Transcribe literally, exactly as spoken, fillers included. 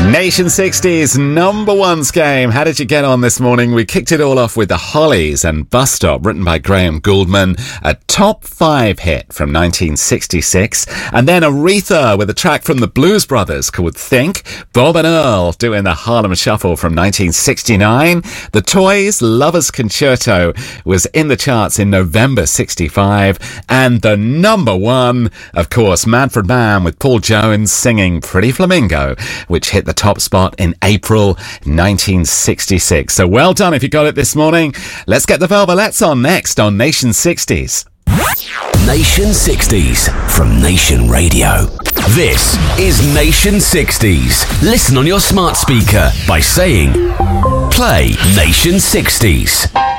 Nation sixties number ones game. How did you get on this morning? We kicked it all off with the Hollies and Bus Stop, written by Graham Gouldman, a top five hit from nineteen sixty-six. And then Aretha with a track from the Blues Brothers called Think. Bob and Earl doing the Harlem Shuffle from nineteen sixty-nine. The Toys' Lovers Concerto was in the charts in November sixty-five. And the number one, of course, Manfred Mann with Paul Jones singing Pretty Flamingo, which hit the top spot in April nineteen sixty-six. So well done if you got it this morning. Let's get the Velvelettes on next on Nation sixties. Nation sixties from Nation Radio. This is Nation sixties. Listen on your smart speaker by saying, play Nation sixties.